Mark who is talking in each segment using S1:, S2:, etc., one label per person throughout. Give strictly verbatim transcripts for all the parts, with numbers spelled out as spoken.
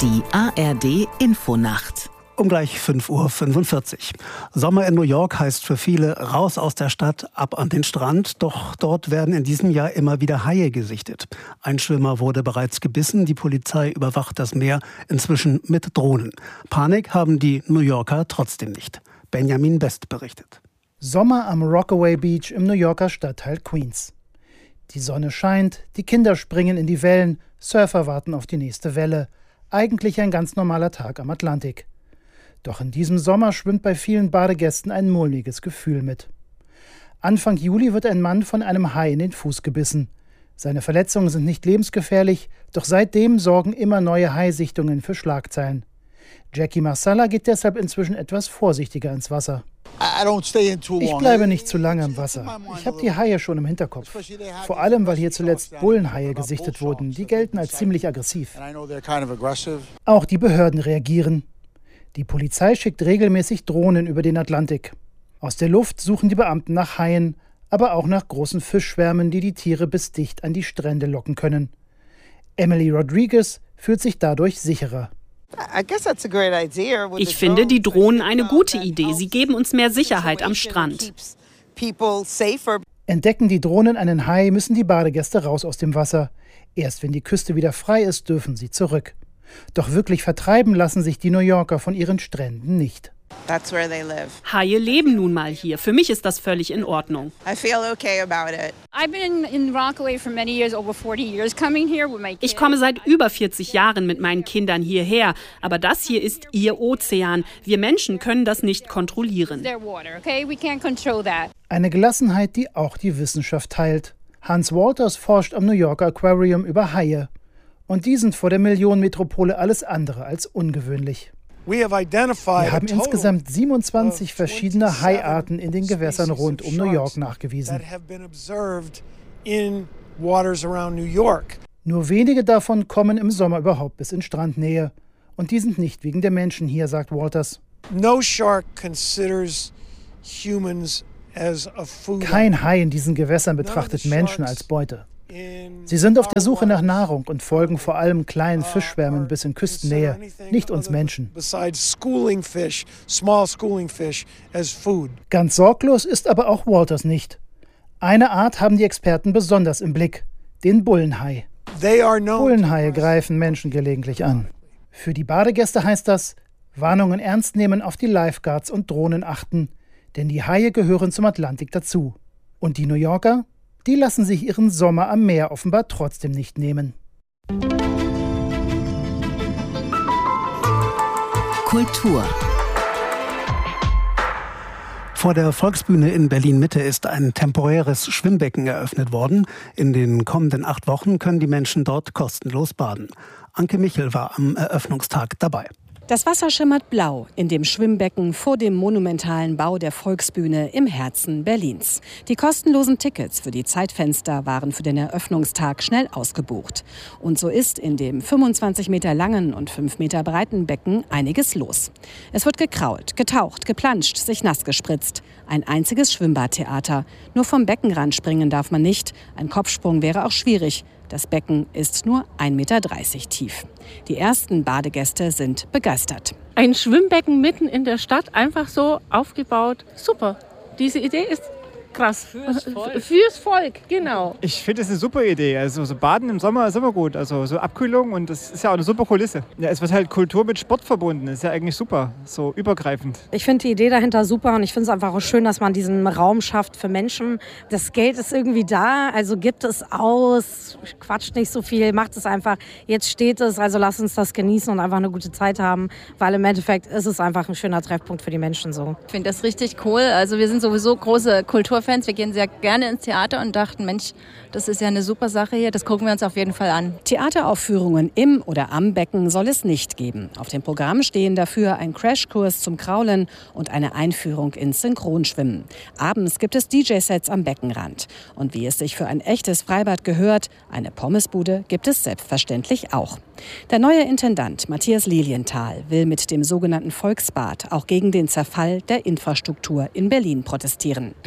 S1: Die A R D-Infonacht.
S2: Um gleich fünf Uhr fünfundvierzig. Sommer in New York heißt für viele raus aus der Stadt, ab an den Strand. Doch dort werden in diesem Jahr immer wieder Haie gesichtet. Ein Schwimmer wurde bereits gebissen. Die Polizei überwacht das Meer inzwischen mit Drohnen. Panik haben die New Yorker trotzdem nicht. Benjamin Best berichtet.
S3: Sommer am Rockaway Beach im New Yorker Stadtteil Queens. Die Sonne scheint, die Kinder springen in die Wellen, Surfer warten auf die nächste Welle. Eigentlich ein ganz normaler Tag am Atlantik. Doch in diesem Sommer schwimmt bei vielen Badegästen ein mulmiges Gefühl mit. Anfang Juli wird ein Mann von einem Hai in den Fuß gebissen. Seine Verletzungen sind nicht lebensgefährlich, doch seitdem sorgen immer neue Haisichtungen für Schlagzeilen. Jackie Marsala geht deshalb inzwischen etwas vorsichtiger ins Wasser. Ich bleibe nicht zu lange im Wasser. Ich habe die Haie schon im Hinterkopf. Vor allem, weil hier zuletzt Bullenhaie gesichtet wurden. Die gelten als ziemlich aggressiv. Auch die Behörden reagieren. Die Polizei schickt regelmäßig Drohnen über den Atlantik. Aus der Luft suchen die Beamten nach Haien, aber auch nach großen Fischschwärmen, die die Tiere bis dicht an die Strände locken können. Emily Rodriguez fühlt sich dadurch sicherer.
S4: Ich finde die Drohnen eine gute Idee. Sie geben uns mehr Sicherheit am Strand.
S3: Entdecken die Drohnen einen Hai, müssen die Badegäste raus aus dem Wasser. Erst wenn die Küste wieder frei ist, dürfen sie zurück. Doch wirklich vertreiben lassen sich die New Yorker von ihren Stränden nicht.
S4: Haie leben nun mal hier. Für mich ist das völlig in Ordnung. Ich komme seit über vierzig Jahren mit meinen Kindern hierher. Aber das hier ist ihr Ozean. Wir Menschen können das nicht kontrollieren.
S3: Eine Gelassenheit, die auch die Wissenschaft teilt. Hans Walters forscht am New Yorker Aquarium über Haie. Und die sind vor der Millionenmetropole alles andere als ungewöhnlich. Wir haben insgesamt siebenundzwanzig verschiedene Haiarten in den Gewässern rund um New York nachgewiesen. Nur wenige davon kommen im Sommer überhaupt bis in Strandnähe. Und die sind nicht wegen der Menschen hier, sagt Walters. Kein Hai in diesen Gewässern betrachtet Menschen als Beute. Sie sind auf der Suche nach Nahrung und folgen vor allem kleinen Fischschwärmen bis in Küstennähe, nicht uns Menschen. Ganz sorglos ist aber auch Walters nicht. Eine Art haben die Experten besonders im Blick, den Bullenhai. Bullenhaie greifen Menschen gelegentlich an. Für die Badegäste heißt das, Warnungen ernst nehmen, auf die Lifeguards und Drohnen achten, denn die Haie gehören zum Atlantik dazu. Und die New Yorker? Die lassen sich ihren Sommer am Meer offenbar trotzdem nicht nehmen.
S1: Kultur.
S2: Vor der Volksbühne in Berlin-Mitte ist ein temporäres Schwimmbecken eröffnet worden. In den kommenden acht Wochen können die Menschen dort kostenlos baden. Anke Michel war am Eröffnungstag dabei.
S5: Das Wasser schimmert blau in dem Schwimmbecken vor dem monumentalen Bau der Volksbühne im Herzen Berlins. Die kostenlosen Tickets für die Zeitfenster waren für den Eröffnungstag schnell ausgebucht. Und so ist in dem fünfundzwanzig Meter langen und fünf Meter breiten Becken einiges los. Es wird gekrault, getaucht, geplanscht, sich nass gespritzt. Ein einziges Schwimmbadtheater. Nur vom Beckenrand springen darf man nicht. Ein Kopfsprung wäre auch schwierig. Das Becken ist nur ein Meter dreißig tief. Die ersten Badegäste sind begeistert.
S6: Ein Schwimmbecken mitten in der Stadt, einfach so aufgebaut. Super. Diese Idee ist krass. Fürs Volk. Fürs Volk, genau.
S7: Ich finde es eine super Idee. Also so Baden im Sommer ist immer gut. Also so Abkühlung und das ist ja auch eine super Kulisse. Ja, es wird halt Kultur mit Sport verbunden. Das ist ja eigentlich super, so übergreifend.
S8: Ich finde die Idee dahinter super und ich finde es einfach auch schön, dass man diesen Raum schafft für Menschen. Das Geld ist irgendwie da, also gibt es aus, quatscht nicht so viel, macht es einfach. Jetzt steht es, also lasst uns das genießen und einfach eine gute Zeit haben, weil im Endeffekt ist es einfach ein schöner Treffpunkt für die Menschen so.
S9: Ich finde das richtig cool. Also wir sind sowieso große Kulturfans. Wir gehen sehr gerne ins Theater und dachten, Mensch, das ist ja eine super Sache hier, das gucken wir uns auf jeden Fall an.
S5: Theateraufführungen im oder am Becken soll es nicht geben. Auf dem Programm stehen dafür ein Crashkurs zum Kraulen und eine Einführung ins Synchronschwimmen. Abends gibt es D J-Sets am Beckenrand. Und wie es sich für ein echtes Freibad gehört, eine Pommesbude gibt es selbstverständlich auch. Der neue Intendant Matthias Lilienthal will mit dem sogenannten Volksbad auch gegen den Zerfall der Infrastruktur in Berlin protestieren.
S10: Die Infrastruktur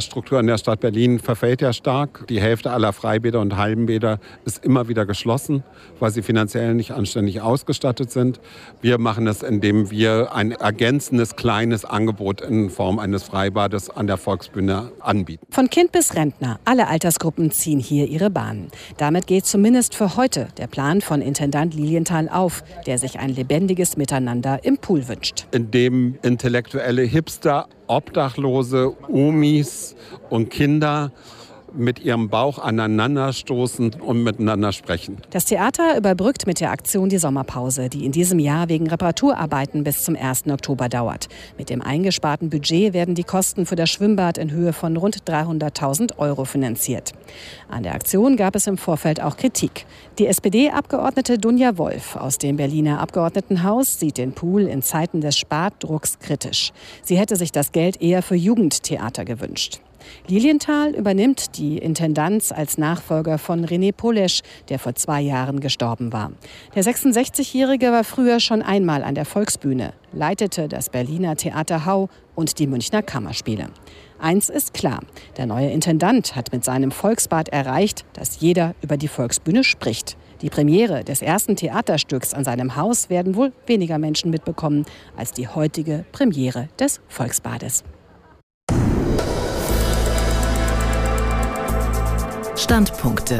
S10: Infrastruktur in der Stadt Berlin verfällt ja stark. Die Hälfte aller Freibäder und Hallenbäder ist immer wieder geschlossen, weil sie finanziell nicht anständig ausgestattet sind. Wir machen das, indem wir ein ergänzendes kleines Angebot in Form eines Freibades an der Volksbühne anbieten.
S5: Von Kind bis Rentner, alle Altersgruppen ziehen hier ihre Bahnen. Damit geht zumindest für heute der Plan von Intendant Lilienthal auf, der sich ein lebendiges Miteinander im Pool wünscht.
S10: In dem intellektuelle Hipster, Obdachlose, Omis und Kinder mit ihrem Bauch aneinanderstoßen und miteinander sprechen.
S5: Das Theater überbrückt mit der Aktion die Sommerpause, die in diesem Jahr wegen Reparaturarbeiten bis zum ersten Oktober dauert. Mit dem eingesparten Budget werden die Kosten für das Schwimmbad in Höhe von rund dreihunderttausend Euro finanziert. An der Aktion gab es im Vorfeld auch Kritik. Die S P D-Abgeordnete Dunja Wolf aus dem Berliner Abgeordnetenhaus sieht den Pool in Zeiten des Spardrucks kritisch. Sie hätte sich das Geld eher für Jugendtheater gewünscht. Lilienthal übernimmt die Intendanz als Nachfolger von René Polesch, der vor zwei Jahren gestorben war. Der sechsundsechzigjährige war früher schon einmal an der Volksbühne, leitete das Berliner Theater Hau und die Münchner Kammerspiele. Eins ist klar, der neue Intendant hat mit seinem Volksbad erreicht, dass jeder über die Volksbühne spricht. Die Premiere des ersten Theaterstücks an seinem Haus werden wohl weniger Menschen mitbekommen als die heutige Premiere des Volksbades.
S1: Standpunkte.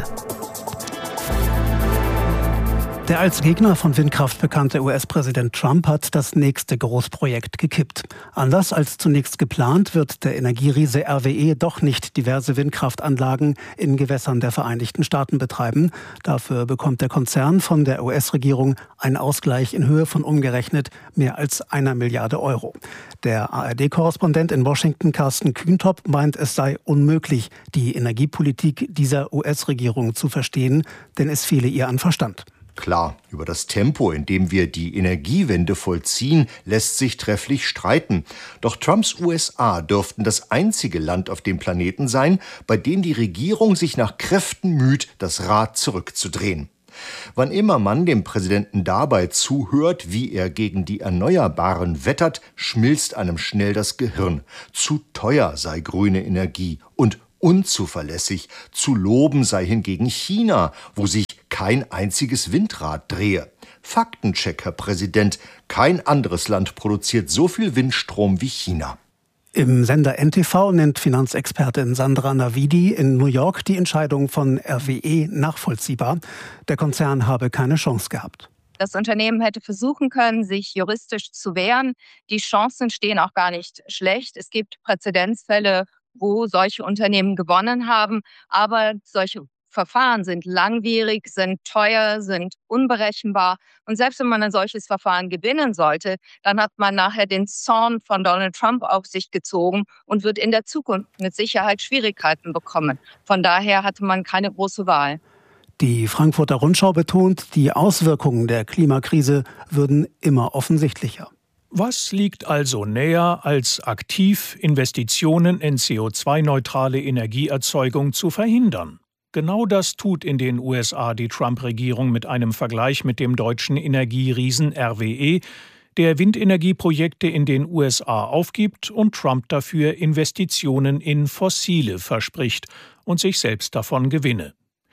S2: Der als Gegner von Windkraft bekannte U S-Präsident Trump hat das nächste Großprojekt gekippt. Anders als zunächst geplant, wird der Energieriese R W E doch nicht diverse Windkraftanlagen in Gewässern der Vereinigten Staaten betreiben. Dafür bekommt der Konzern von der U S-Regierung einen Ausgleich in Höhe von umgerechnet mehr als einer Milliarde Euro. Der A R D-Korrespondent in Washington, Carsten Kühntop, meint, es sei unmöglich, die Energiepolitik dieser U S-Regierung zu verstehen, denn es fehle ihr an Verstand.
S11: Klar, über das Tempo, in dem wir die Energiewende vollziehen, lässt sich trefflich streiten. Doch Trumps U S A dürften das einzige Land auf dem Planeten sein, bei dem die Regierung sich nach Kräften müht, das Rad zurückzudrehen. Wann immer man dem Präsidenten dabei zuhört, wie er gegen die Erneuerbaren wettert, schmilzt einem schnell das Gehirn. Zu teuer sei grüne Energie und unzuverlässig. Zu loben sei hingegen China, wo sich kein einziges Windrad drehe. Faktencheck, Herr Präsident. Kein anderes Land produziert so viel Windstrom wie China.
S2: Im Sender N T V nennt Finanzexpertin Sandra Navidi in New York die Entscheidung von R W E nachvollziehbar. Der Konzern habe keine Chance gehabt.
S12: Das Unternehmen hätte versuchen können, sich juristisch zu wehren. Die Chancen stehen auch gar nicht schlecht. Es gibt Präzedenzfälle, wo solche Unternehmen gewonnen haben. Aber solche Verfahren sind langwierig, sind teuer, sind unberechenbar. Und selbst wenn man ein solches Verfahren gewinnen sollte, dann hat man nachher den Zorn von Donald Trump auf sich gezogen und wird in der Zukunft mit Sicherheit Schwierigkeiten bekommen. Von daher hatte man keine große Wahl.
S2: Die Frankfurter Rundschau betont, die Auswirkungen der Klimakrise würden immer offensichtlicher.
S13: Was liegt also näher, als aktiv Investitionen in C O zwei neutrale Energieerzeugung zu verhindern? Genau das tut in den U S A die Trump-Regierung mit einem Vergleich mit dem deutschen Energieriesen R W E, der Windenergieprojekte in den U S A aufgibt und Trump dafür Investitionen in Fossile verspricht und sich selbst davon gewinne.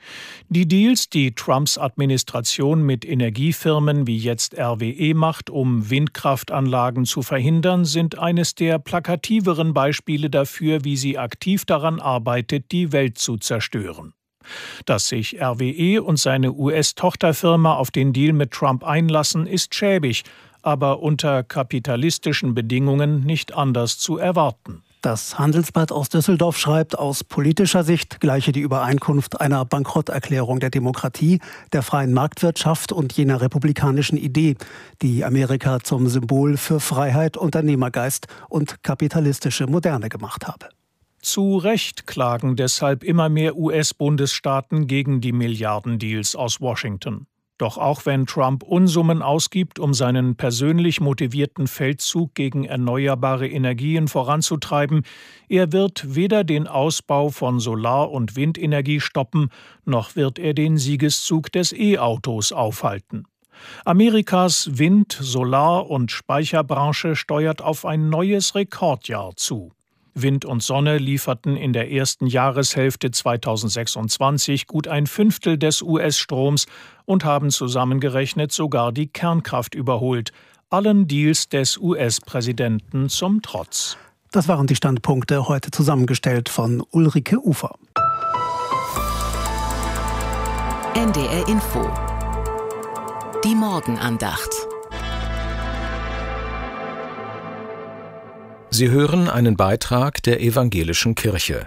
S13: Die Deals, die Trumps Administration mit Energiefirmen wie jetzt R W E macht, um Windkraftanlagen zu verhindern, sind eines der plakativeren Beispiele dafür, wie sie aktiv daran arbeitet, die Welt zu zerstören. Dass sich R W E und seine U S-Tochterfirma auf den Deal mit Trump einlassen, ist schäbig, aber unter kapitalistischen Bedingungen nicht anders zu erwarten.
S2: Das Handelsblatt aus Düsseldorf schreibt, aus politischer Sicht gleiche die Übereinkunft einer Bankrotterklärung der Demokratie, der freien Marktwirtschaft und jener republikanischen Idee, die Amerika zum Symbol für Freiheit, Unternehmergeist und kapitalistische Moderne gemacht habe.
S13: Zu Recht klagen deshalb immer mehr U S-Bundesstaaten gegen die Milliardendeals aus Washington. Doch auch wenn Trump Unsummen ausgibt, um seinen persönlich motivierten Feldzug gegen erneuerbare Energien voranzutreiben, er wird weder den Ausbau von Solar- und Windenergie stoppen, noch wird er den Siegeszug des E-Autos aufhalten. Amerikas Wind-, Solar- und Speicherbranche steuert auf ein neues Rekordjahr zu. Wind und Sonne lieferten in der ersten Jahreshälfte zweitausendsechsundzwanzig gut ein Fünftel des U S-Stroms und haben zusammengerechnet sogar die Kernkraft überholt. Allen Deals des U S-Präsidenten zum Trotz.
S2: Das waren die Standpunkte, heute zusammengestellt von Ulrike Ufer.
S1: N D R Info. Die Morgenandacht.
S14: Sie hören einen Beitrag der Evangelischen Kirche.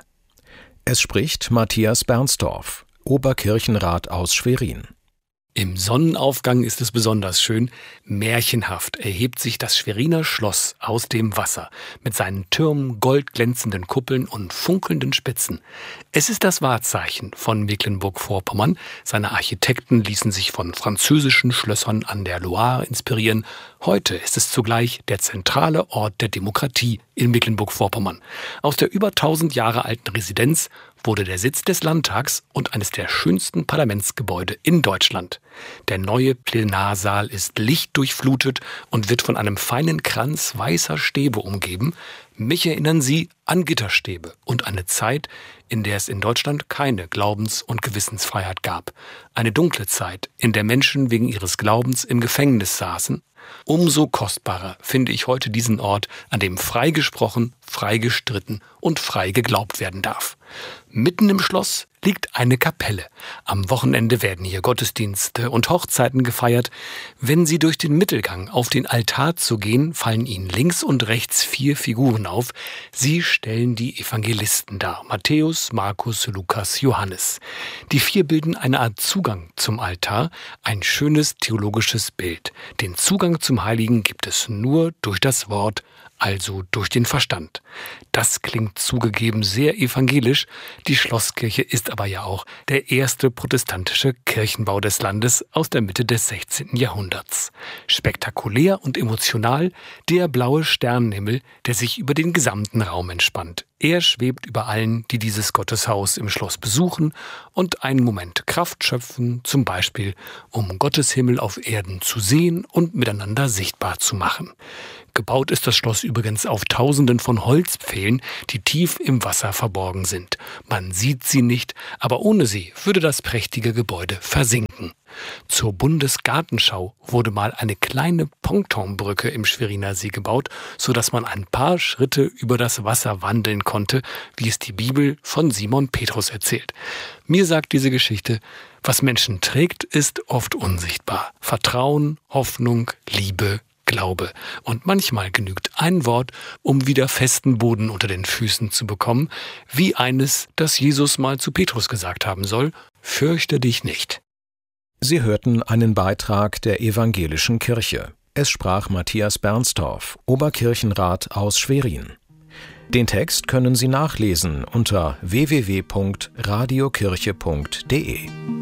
S14: Es spricht Matthias Bernstorff, Oberkirchenrat aus Schwerin.
S15: Im Sonnenaufgang ist es besonders schön. Märchenhaft erhebt sich das Schweriner Schloss aus dem Wasser mit seinen Türmen, goldglänzenden Kuppeln und funkelnden Spitzen. Es ist das Wahrzeichen von Mecklenburg-Vorpommern. Seine Architekten ließen sich von französischen Schlössern an der Loire inspirieren. Heute ist es zugleich der zentrale Ort der Demokratie in Mecklenburg-Vorpommern. Aus der über tausend Jahre alten Residenz wurde der Sitz des Landtags und eines der schönsten Parlamentsgebäude in Deutschland. Der neue Plenarsaal ist lichtdurchflutet und wird von einem feinen Kranz weißer Stäbe umgeben. Mich erinnern sie an Gitterstäbe und eine Zeit, in der es in Deutschland keine Glaubens- und Gewissensfreiheit gab. Eine dunkle Zeit, in der Menschen wegen ihres Glaubens im Gefängnis saßen. Umso kostbarer finde ich heute diesen Ort, an dem frei gesprochen, frei gestritten und frei geglaubt werden darf. Mitten im Schloss liegt eine Kapelle. Am Wochenende werden hier Gottesdienste und Hochzeiten gefeiert. Wenn Sie durch den Mittelgang auf den Altar zu gehen, fallen Ihnen links und rechts vier Figuren auf. Sie stellen die Evangelisten dar: Matthäus, Markus, Lukas, Johannes. Die vier bilden eine Art Zugang zum Altar, ein schönes theologisches Bild. Den Zugang zum Heiligen gibt es nur durch das Wort, also durch den Verstand. Das klingt zugegeben sehr evangelisch. Die Schlosskirche ist aber ja auch der erste protestantische Kirchenbau des Landes aus der Mitte des sechzehnten Jahrhunderts. Spektakulär und emotional der blaue Sternenhimmel, der sich über den gesamten Raum entspannt. Er schwebt über allen, die dieses Gotteshaus im Schloss besuchen und einen Moment Kraft schöpfen, zum Beispiel, um Gottes Himmel auf Erden zu sehen und miteinander sichtbar zu machen. Gebaut ist das Schloss übrigens auf Tausenden von Holzpfählen, die tief im Wasser verborgen sind. Man sieht sie nicht, aber ohne sie würde das prächtige Gebäude versinken. Zur Bundesgartenschau wurde mal eine kleine Pontonbrücke im Schweriner See gebaut, sodass man ein paar Schritte über das Wasser wandeln konnte, wie es die Bibel von Simon Petrus erzählt. Mir sagt diese Geschichte, was Menschen trägt, ist oft unsichtbar. Vertrauen, Hoffnung, Liebe, Glaube. Und manchmal genügt ein Wort, um wieder festen Boden unter den Füßen zu bekommen, wie eines, das Jesus mal zu Petrus gesagt haben soll: Fürchte dich nicht.
S14: Sie hörten einen Beitrag der Evangelischen Kirche. Es sprach Matthias Bernstorff, Oberkirchenrat aus Schwerin. Den Text können Sie nachlesen unter w w w punkt radiokirche punkt d e.